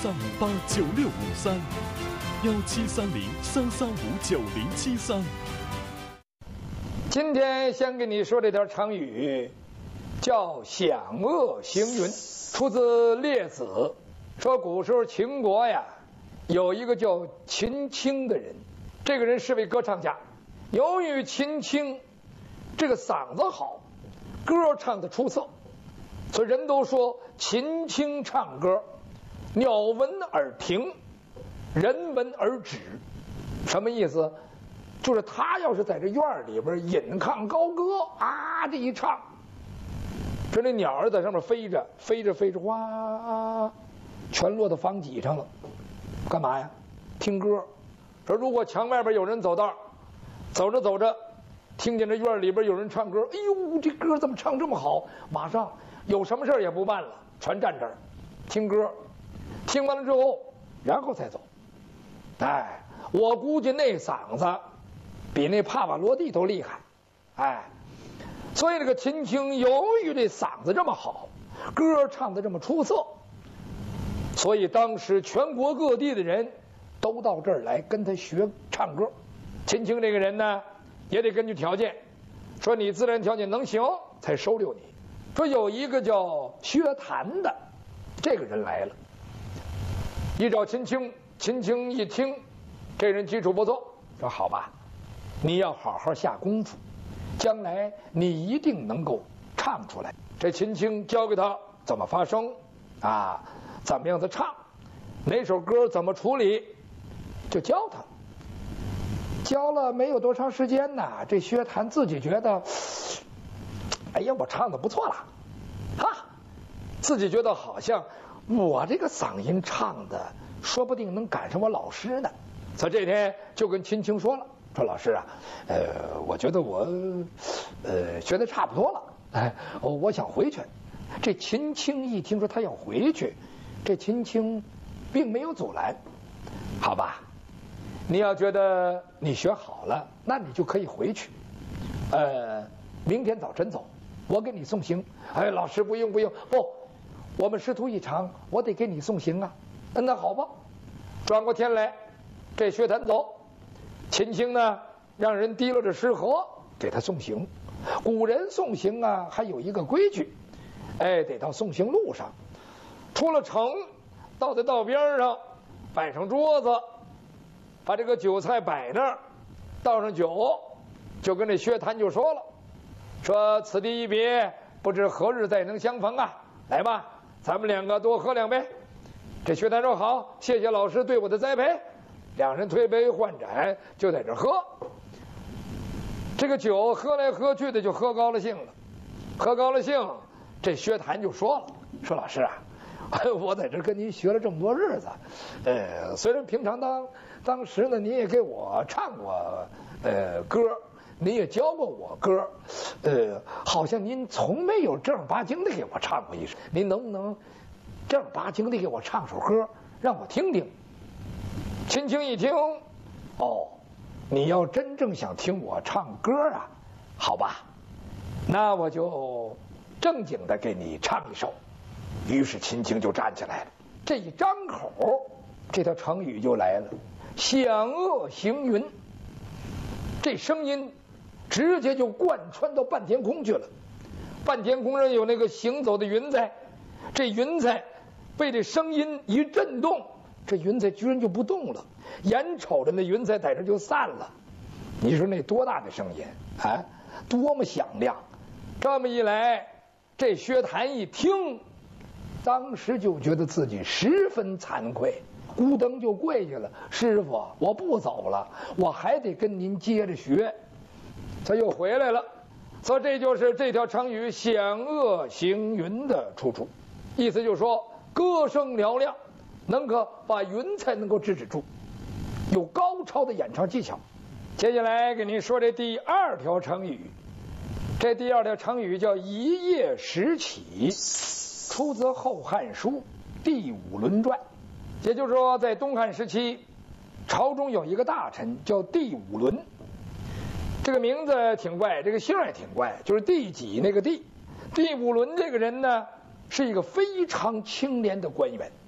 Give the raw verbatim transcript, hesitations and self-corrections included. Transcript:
三五八九六五三，幺七三零三三五九零七三。 今天先给你说这条成语，叫享恶行云，出自《列子》，说古时候秦国呀，有一个叫秦青的人，这个人是位歌唱家。由于秦青这个嗓子好，歌唱得出色，所以人都说秦青唱歌，鸟闻而停，人闻而止。什么意思？就是他要是在这院里边引吭高歌啊，这一唱，这那鸟儿在上面飞着，飞着飞着，哇，全落到房脊上了。干嘛呀？听歌。说如果墙外边有人走道，走着走着，听见这院里边有人唱歌，哎呦，这歌怎么唱这么好？马上有什么事也不办了，全站这儿听歌。听完了之后，然后再走。哎，我估计那嗓子比那帕瓦罗蒂都厉害。哎，所以这个秦青由于这嗓子这么好，歌唱得这么出色，所以当时全国各地的人都到这儿来跟他学唱歌。秦青这个人呢，也得根据条件，说你自然条件能行才收留你。说有一个叫薛谭的这个人来了，一找秦青，秦青一听这人基础不错，说好吧，你要好好下功夫，将来你一定能够唱出来。这秦青教给他怎么发声啊，怎么样的唱，哪首歌怎么处理，就教他。教了没有多长时间呢，这薛谭自己觉得，哎呀，我唱的不错了，哈，自己觉得好像我这个嗓音唱的，说不定能赶上我老师呢。所以这天就跟秦青说了，说老师啊，呃，我觉得我呃学的差不多了，哎，我想回去。这秦青一听说他要回去，这秦青并没有阻拦，好吧，你要觉得你学好了，那你就可以回去。呃，明天早晨走，我给你送行。哎，老师不用不用，不，我们师徒一场，我得给你送行啊。那好吧，转过天来，这薛谭走，秦青呢让人提溜着石盒给他送行。古人送行啊，还有一个规矩，哎，得到送行路上，出了城，到在道边上摆上桌子，把这个酒菜摆那儿，倒上酒，就跟这薛谭就说了，说此地一别，不知何日再能相逢啊，来吧，咱们两个多喝两杯。这薛谭说好，谢谢老师对我的栽培。两人推杯换盏，就在这喝。这个酒喝来喝去的，就喝高了兴了。喝高了兴，这薛谭就说了，说老师啊，我在这跟您学了这么多日子，呃，虽然平常当当时呢，你也给我唱过呃歌，您也教过我歌，呃，好像您从没有正儿八经的给我唱过一首，您能不能正儿八经的给我唱首歌，让我听听？秦青一听，哦，你要真正想听我唱歌啊，好吧，那我就正经的给你唱一首。于是秦青就站起来了，这一张口，这条成语就来了，享恶行云。这声音直接就贯穿到半天空去了。半天空上有那个行走的云彩，这云彩被这声音一震动，这云彩居然就不动了，眼瞅着那云彩在这就散了。你说那多大的声音啊，多么响亮！这么一来，这薛谭一听，当时就觉得自己十分惭愧，咕噔就跪下了，师傅，我不走了，我还得跟您接着学。他又回来了。所以这就是这条成语享恶行云的出处，意思就是说歌声嘹亮，能够把云彩能够制止住，有高超的演唱技巧。接下来给您说这第二条成语，这第二条成语叫一夜时起，出自《后汉书·第五轮传》。也就是说，在东汉时期，朝中有一个大臣叫第五轮，这个名字挺怪，这个姓也挺怪，就是第几那个第。第五轮这个人呢，是一个非常清廉的官员，